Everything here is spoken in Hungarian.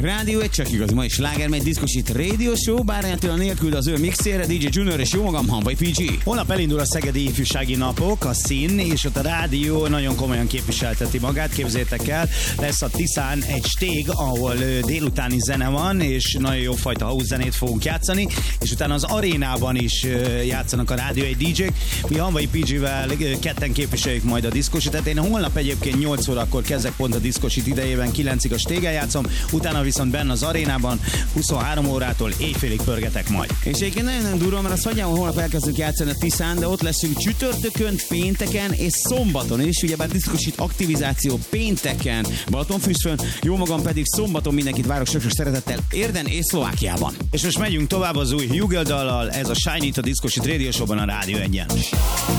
Rádió egy csak igaz, ma is sláger megy Diszkosít Radio Show, Bárány Attila nélkül az ő mixére, DJ Junior és jó magam, Hamvai PG. Holnap elindul a Szegedi Ifjúsági Napok, a szín, és ott a rádió nagyon komolyan képviselteti magát, képzétek el. Lesz a Tiszán egy stég, ahol délutáni zene van, és nagyon jó fajta house zenét fogunk játszani, és utána az arénában is játszanak a rádió egy DJ-k. Mi Hamvai PG-vel ketten képviseljük majd a Diszkositet. Én holnap egyébként 8 órakor kezdek pont a Diszkosit idejében, 9-ig a stégen játszom, utána viszont benne az arénában 23 órától éjfélig pörgetek majd. És egyébként nagyon durva, mert azt hagyjam, hogy holnap elkezdünk játszani a Tiszán, de ott leszünk csütörtökön, pénteken és szombaton is, ugyebár Diszkosít aktivizáció pénteken Balatonfürdőn, jó magam pedig szombaton mindenkit várok sok szeretettel Érden és Szlovákiában. És most megyünk tovább az új Hugel dallal, ez a Shine It a Diszkosít Radio Show-ban a Rádió 1-en.